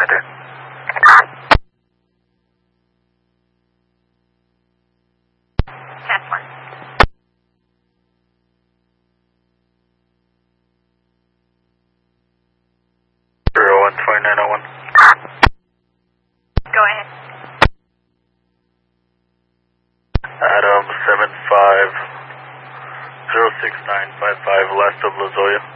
Roger. Test 1. 012901. Go ahead. Adam 7506955 last of La Zoya.